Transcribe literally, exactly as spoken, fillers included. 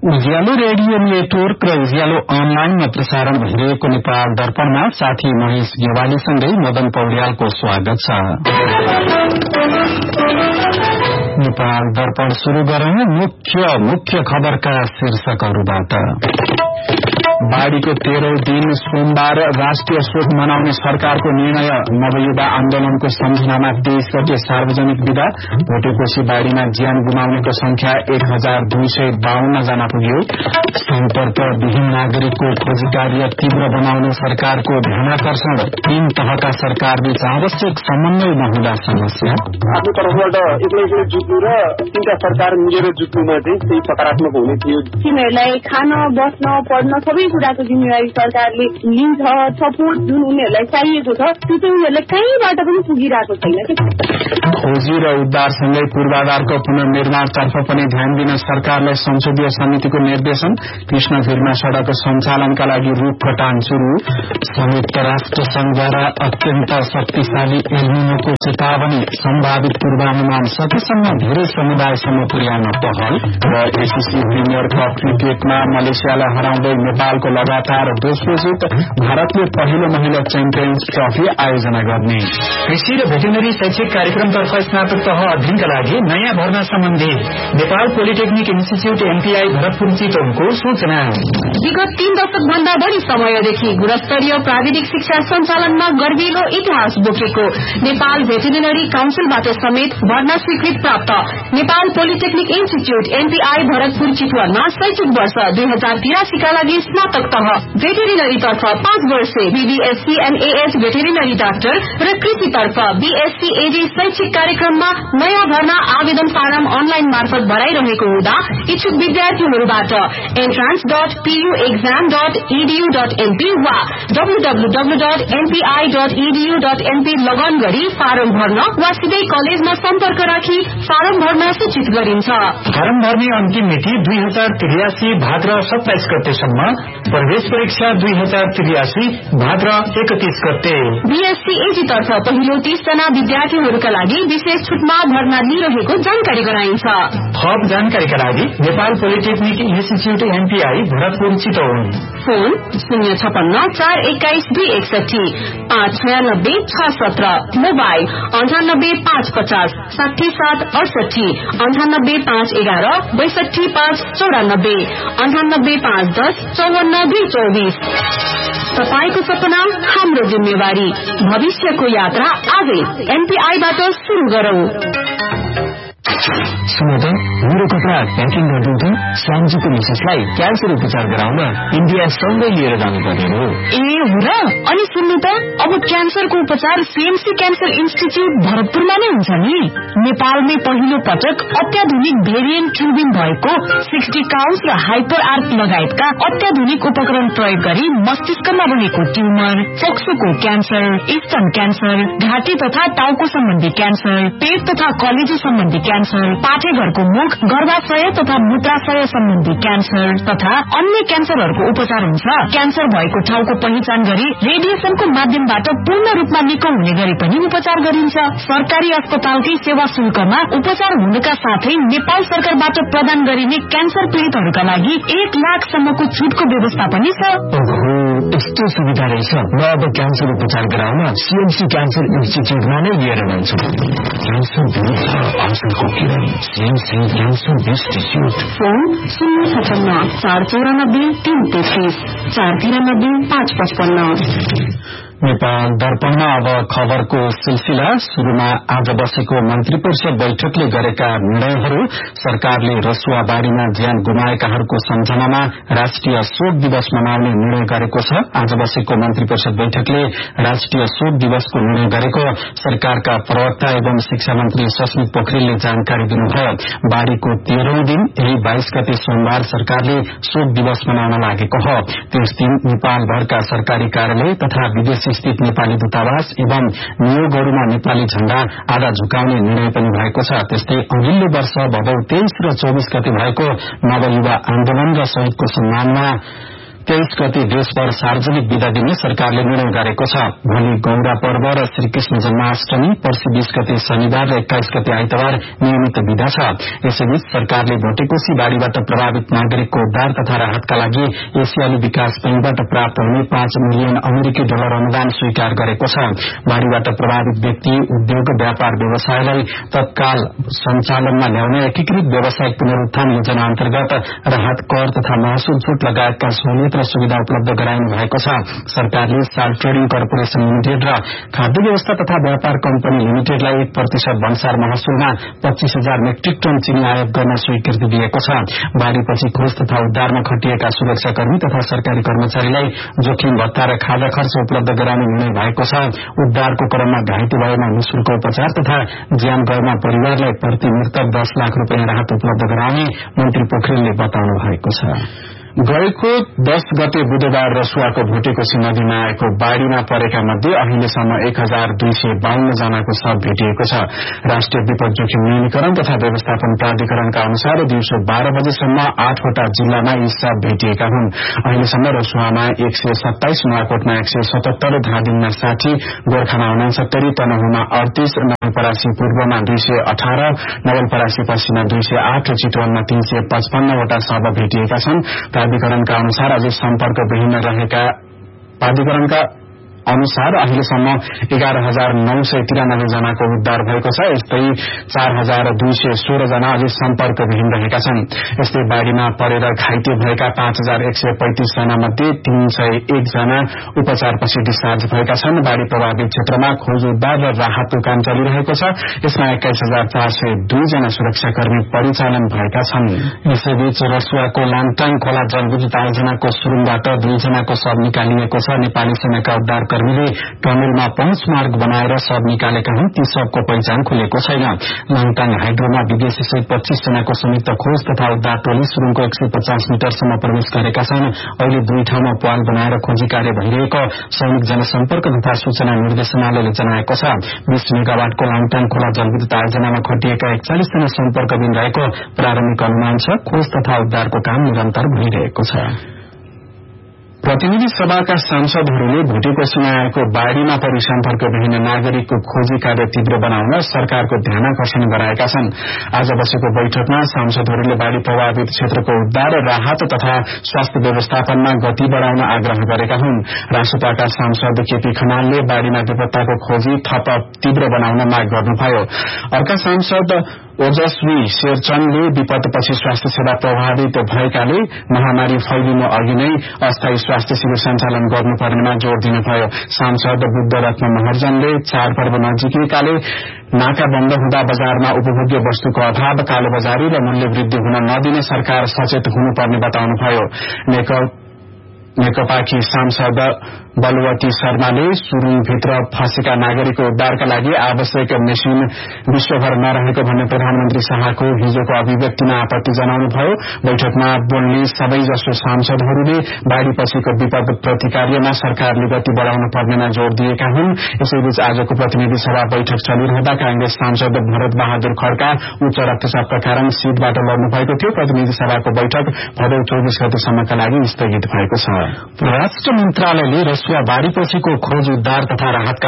उज्यालो radio network र उज्यालो अनलाइनमा प्रसारण भइरहेको नेपाल दर्पणमा साथी महेश गेवालीसँगै मदन पौड्यालको स्वागत छ। नेपाल दर्पण शुरू गरौं मुख्य मुख्य खबरका शीर्षकहरूबाट। बाढ़ीको तेह्रौं दिन सोमबार राष्ट्रिय शोक मनाउने सरकारको निर्णय। नवयुवा आन्दोलनको सम्झनामा तेइस गते सार्वजनिक विदा। भोटेकोशी बाढ़ीमा ज्यान गुमाउनेको संख्या एक हजार दुई सय बाहन्न जना पुग्यो। सम्पर्क विहीन नागरिकको खोजी कार्य तीव्र बनाउने सरकारको ध्यानाकर्षण। तीन तहका सरकार बीच आवश्यक समन्वय नहुँदा समस्या। आफ्नो तर्फबाट एक्लै एक्लै जुट्नु र तीनटा सरकार मिलेर जुट्नुमा चाहिँ त्यही सकारात्मक हुने थियो। तिनीहरूलाई खान बस्न पढ्न सबै कुराको जिम्मेवारी सरकारले लिन्छ। सपोर्ट जुन उनीहरूलाई चाहिएको छ त्यो चाहिँ उनीहरूलाई कहीँबाट पनि पुगिरहेको छैन। खोजी र उद्धारसँगै पूर्वाधारको पुनर्निर्माणतर्फ पनि ध्यान दिन सरकारलाई संसदीय समितिको निर्देशन। कृष्णगिरमा सड़क सञ्चालनका लागि रूख कटान शुरू। संयुक्त राष्ट्र संघद्वारा अत्यन्त शक्तिशाली एल्निनोको चेतावनी। सम्भावित पूर्वानुमान सकेसम्म धेरै समुदायसम्म पुर्याउन पहल। र एसीसी प्रिमियर कप क्रिकेटमा मलेसियालाई हराउँदै नेपालको लगातार दोस्रो जित। भारतले पहिलो महिला च्याम्पियन्स ट्रफी आयोजना गर्ने। कृषि र भेटेनरी शैक्षिक कार्यक्रमतर्फ स्नातक तह अध्ययनका लागि नयाँ भर्ना सम्बन्धी Nepal polytechnic institute MPI Bharatpur चितवनको सूचना। विगत तीन दशक भन्दा बढ़ी समयदेखि गुणस्तरीय प्राविधिक शिक्षा सञ्चालनमा गर्विलो इतिहास बोकेको नेपाल भेटेरिनरी काउन्सिलबाट समेत भर्ना स्वीकृत प्राप्त Nepal polytechnic institute MPI Bharatpur चितवनमा शैक्षिक वर्ष दुई हजार तिरासीका लागि स्नातक तह भेटेरिनरी तर्फ पाँच वर्षे बीबीएससी एमएएस भेटेरिनरी डाक्टर र कृषि तर्फ बीएससी एडी शैक्षिक कार्यक्रममा नयाँ भर्ना आवेदन फारम अनलाइन मार्फत भराइरहेको हुँदा इच्छुक विद्यार्थीहरूबाट entrance dot PU exam dot EDU dot MP वा डब्लूडब्लूडब्लू dot MPI dot EDU dot MP लगन गरी फारम भर्न वा सिधै कलेजमा सम्पर्क राखी फारम भर्न सूचित गरिन्छ। फारम भर्ने अन्तिम मिति दुई हजार त्रियासी भाद्र सत्ताइस गतेसम्म। प्रवेश परीक्षा दुई हजार त्रियासी भाद्र एकतीस गते। बीएससी एजी तर्फ पहिलो तीस जना विद्यार्थीहरूका लागि विशेष छुटमा भर्ना लिइरहेको जानकारी गराइन्छ। थप जानकारीका लागि Nepal polytechnic institute MPI Bharatpur Chitwan. Phone शून्य छपन्न चार एक्काइस दुई एकसठी पाँच छयानब्बे छ सत्र। मोबाइल अन्ठानब्बे पाँच पचास साठी सात अडसठी अन्ठानब्बे पाँच एघार बैसठी पाँच चौरानब्बे अन्ठानब्बे पाँच दस चौवन्न दुई चौबीस। तपाईको सपना हाम्रो जिम्मेवारी। भविष्यको यात्रा आजै एमपीआईबाट शुरू गरौं। सुन त मेरो कपडा प्याकिङ गरिदिउँ त। श्यामजीको मिसेसलाई क्यान्सर उपचार गराउन इन्डिया सँगै लिएर जानुपर्ने हो। ए हो र? अनि सुन्नु त अब क्यान्सरको उपचार सीएमसी क्यान्सर इन्स्टिच्यूट भरतपुरमा नै हुन्छ नि। नेपालमै पहिलो पटक अत्याधुनिक भेरिएन्ट ट्युबिङ भएको सिक्सटी काउन्स र हाइपर आर्क लगायतका अत्याधुनिक उपकरण प्रयोग गरी मस्तिष्कमा रहेको ट्युमर, फोक्सोको क्यान्सर, स्तन क्यान्सर, घाँटी तथा टाउको सम्बन्धी क्यान्सर, पेट तथा कलेजो सम्बन्धी क्यान्सर, पाठेघरको मुख, गर्भाशय तथा मूत्राशय सम्बन्धी क्यान्सर तथा अन्य क्यान्सरहरूको उपचार हुन्छ। क्यान्सर भएको ठाउँको पहिचान गरी रेडिएसनको माध्यमबाट पूर्ण रूपमा निको हुने गरी पनि उपचार गरिन्छ। सरकारी अस्पतालकै सेवा शुल्कमा उपचार हुनुका साथै नेपाल सरकारबाट प्रदान गरिने क्यान्सर पीड़ितहरूका लागि एक लाखसम्मको छुटको व्यवस्था पनि छ। यस्तो सुविधा रहेछ। म अब क्यान्सर उपचार गराउन सीएमसी क्यान्सर इन्स्टिच्यूटमा नै लिएर जान्छु। क्यान्सर विरुद्ध औषधको किरण सीएमसी क्यान्सर इन्स्टिच्यूट। फोन शून्य छपन्न चार चौरानब्बे तीन तेत्तीस चार तिरानब्बे पाँच पचपन्न। नेपाल दर्पणमा अब खबरको सिलसिला। शुरूमा आज बसेको मन्त्री परिषद बैठकले गरेका निर्णयहरू। सरकारले रसुवाबारीमा ज्यान गुमाएकाहरूको सम्झनामा राष्ट्रिय शोक दिवस मनाउने निर्णय गरेको छ। आज बसेको मन्त्री परिषद बैठकले राष्ट्रिय शोक दिवसको निर्णय गरेको सरकारका प्रवक्ता एवं शिक्षा मन्त्री सस्मित पोखरेलले जानकारी दिनुभयो। बाढ़ीको तेह्रौं दिन यही बाइस गते सोमबार सरकारले शोक दिवस मनाउन लागेको हो। त्यस दिन नेपालभरका सरकारी कार्यालय तथा विदेशी स्थित नेपाली दूतावास एवं नियोगहरूमा नेपाली झण्डा आधा झुकाउने निर्णय पनि भएको छ। त्यस्तै अघिल्लो वर्ष भदौ तेइस र चौबीस गते भएको नवयुवा आन्दोलन र शहीदको सम्मानमा तेइस गते देशभर सार्वजनिक विदा दिने सरकारले निर्णय गरेको छ। भोलि गौरा पर्व र श्रीकृष्ण जन्माष्टमी, पर्सि बीस गते शनिबार र एक्काइस गते आइतबार नियमित विदा छ। यसैबीच सरकारले भोटेकोशी बाढ़ीबाट प्रभावित नागरिकको उद्धार तथा राहतका लागि एसियाली विकास बैंकबाट प्राप्त हुने पाँच मिलियन अमेरिकी डलर अनुदान स्वीकार गरेको छ। बाढ़ीबाट प्रभावित व्यक्ति, उद्योग, व्यापार व्यवसायलाई तत्काल सञ्चालनमा ल्याउन एकीकृत व्यावसायिक पुनरुत्थान योजना अन्तर्गत राहत कर तथा महसुल छूट लगायतका सहुलियत र सुविधा उपलब्ध गराइनु भएको छ। सरकारले साल्ट ट्रेडिङ कर्पोरेशन लिमिटेड र खाद्य व्यवस्था तथा व्यापार कम्पनी लिमिटेडलाई एक प्रतिशत भन्सार महसुलमा पच्चीस हजार मेट्रिक टन चिनी आयात गर्न स्वीकृति दिएको छ। बाढ़ीपछि खोज तथा उद्धारमा खटिएका सुरक्षाकर्मी तथा सरकारी कर्मचारीलाई जोखिम भत्ता र खाजा खर्च उपलब्ध गराउने निर्णय भएको छ। उद्धारको क्रममा घाइते भएमा निशुल्क उपचार तथा ज्यान गएमा परिवारलाई प्रति मृतक दस लाख रूपियाँ राहत उपलब्ध गराउने मन्त्री पोखरेलले बताउनु भएको छ। गएको दस गते बुधबार रसुवाको भोटेकोशी नदीमा आएको बाढ़ीमा परेका मध्ये अहिलेसम्म एक हजार दुई सय बाहन्न जनाको शव भेटिएको छ। राष्ट्रिय विपद जोखिम न्यूनीकरण तथा व्यवस्थापन प्राधिकरणका अनुसार दिउँसो बाह्र बजेसम्म आठवटा जिल्लामा यी शव भेटिएका हुन्। अहिलेसम्म रसुवामा एक सय सत्ताइस, नुवाकोटमा एक सय सतहत्तर, धादिङमा साठी, गोर्खामा उनासत्तरी, तनहुमा अडतीस, नवलपरासी पूर्वमा दुई सय अठार, नवलपरासी पश्चिममा दुई सय आठ र चितवनमा तीन सय पचपन्नवटा शव भेटिएका छन्। प्राधिकरणका अनुसार अझै सम्पर्क विहीन रहेका प्राधिकरणका अनुसार अहिलेसम्म एघार हजार नौ सय तिरानब्बे जनाको उद्धार भएको छ। यस्तै चार हजार दुई सय सोह्र जना अझै सम्पर्कविहीन रहेका छन्। यस्तै बाढ़ीमा परेर घाइते भएका पाँच हजार एक सय पैंतिस जना मध्ये तीन सय एक जना उपचारपछि डिस्चार्ज भएका छन्। बाढ़ी प्रभावित क्षेत्रमा खोज उद्धार र राहतको काम चलिरहेको छ। यसमा एक्काइस हजार चार सय दुई जना सुरक्षाकर्मी परिचालन भएका छन्। यसैबीच रसुवाको लाङटाङ खोला जलविद्युत आयोजनाको सुरुङबाट दुईजनाको शव निकालिएको छ। नेपाली सेनाका उद्धार कर्मीले टनेलमा पहुँच मार्ग बनाएर शव निकालेका हुन्। ती शवको पहिचान खुलेको छैन। लाङटाङ हाइड्रोमा विदेशी सहित पच्चीस जनाको संयुक्त खोज तथा उद्धार टोली सुरुङको एक सय पचास मिटरसम्म प्रवेश गरेका छन्। अहिले दुई ठाउँमा पाल बनाएर खोजी कार्य भइरहेको सैनिक जनसम्पर्क तथा सूचना निर्देशनालयले जनाएको छ। बीस मेगावाटको लाङटाङ खोला जलविद्युत आयोजनामा खटिएका एकचालिस जना सम्पर्कविहीन रहेको प्रारम्भिक अनुमान छ। खोज तथा उद्धारको काम निरन्तर भइरहेको छ। प्रतिनिधि सभाका सांसदहरूले भोटेकोशीमा आएको बाढ़ीमा परि सम्पर्कविहीन नागरिकको खोजी कार्य तीव्र बनाउन सरकारको ध्यानाकर्षण गराएका छन्। आज बसेको बैठकमा सांसदहरूले बाढ़ी प्रभावित क्षेत्रको उद्धार, राहत तथा स्वास्थ्य व्यवस्थापनमा गति बढ़ाउन आग्रह गरेका हुन्। रासपाका सांसद केपी खनालले बाढ़ीमा बेपत्ताको खोजी थप तीव्र बनाउन माग गर्नुभयो। अर्का सांसद ओजस्वी शेरचन्दले विपदपछि स्वास्थ्य सेवा प्रभावित भएकाले महामारी फैलिनु अघि नै अस्थायी स्वास्थ्य शिविर सञ्चालन गर्नुपर्नेमा जोड़ दिनुभयो। सांसद बुद्धरत्न महर्जनले चाडपर्व नजिकिएकाले नाका बन्द हुँदा बजारमा उपभोग्य वस्तुको अभाव, कालोबजारी र मूल्य वृद्धि हुन नदिने सरकार सचेत हुनुपर्ने बताउनुभयो। नेकपाकी सांसद बलवती शर्माले सुरुङभित्र फँसेका नागरिकको उद्धारका लागि आवश्यक मेसिन विश्वभर नरहेको भन्ने प्रधानमन्त्री शाहको हिजोको अभिव्यक्तिमा आपत्ति जनाउनुभयो। बैठकमा बोल्ने सबैजसो सांसदहरूले बाढ़ीपछिको विपद प्रतिकार्यमा सरकारले गति बढ़ाउन पर्नेमा जोड़ दिएका हुन्। यसैबीच आजको प्रतिनिधि सभा बैठक चलिरहँदा कांग्रेस सांसद भरत बहादुर खड्का उच्च रक्तचापका कारण सीटबाट लड्नु भएको थियो। प्रतिनिधि सभाको बैठक भदौ चौबीस गतेसम्मका लागि स्थगित भएको छ। परराष्ट्र मन्त्रालयले रसुवा बाढ़ीपछिको खोज उद्धार तथा राहतका